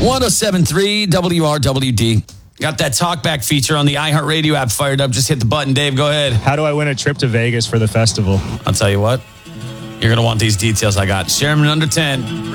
107.3 WRWD. Got that talkback feature on the iHeartRadio app fired up. Just hit the button, Dave. Go ahead. How do I win a trip to Vegas for the festival? I'll tell you what. You're going to want these details I got. Share them in under 10.